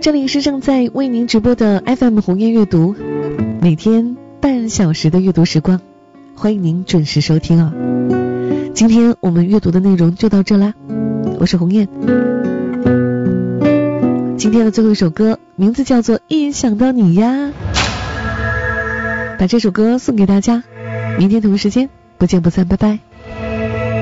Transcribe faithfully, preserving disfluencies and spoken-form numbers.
这里是正在为您直播的 F M 红叶阅读，每天半小时的阅读时光，欢迎您准时收听啊。今天我们阅读的内容就到这啦，我是红艳。今天的最后一首歌名字叫做一想到你呀，把这首歌送给大家，明天同一时间不见不散，拜拜。